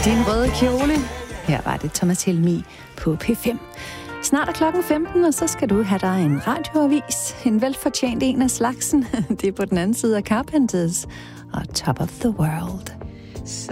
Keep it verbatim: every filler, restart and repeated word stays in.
din røde kjole. Her var det Thomas Helmig på P fem. Snart er klokken femten, og så skal du have dig en radioavis. En velfortjent en af slagsen. Det er på den anden side af Carpenters og Top of the World.